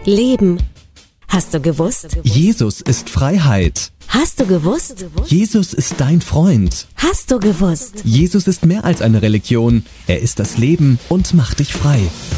Leben. Hast du gewusst? Jesus ist Freiheit. Hast du gewusst? Jesus ist dein Freund. Hast du gewusst? Jesus ist mehr als eine Religion. Er ist das Leben und macht dich frei.